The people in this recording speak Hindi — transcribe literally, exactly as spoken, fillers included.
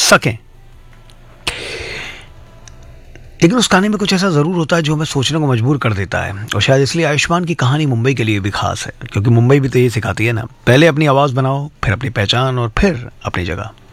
सकें। लेकिन उस कहानी में कुछ ऐसा ज़रूर होता है जो हमें सोचने को मजबूर कर देता है, और शायद इसलिए आयुष्मान की कहानी मुंबई के लिए भी खास है, क्योंकि मुंबई भी तो ये सिखाती है ना, पहले अपनी आवाज़ बनाओ, फिर अपनी पहचान, और फिर अपनी जगह।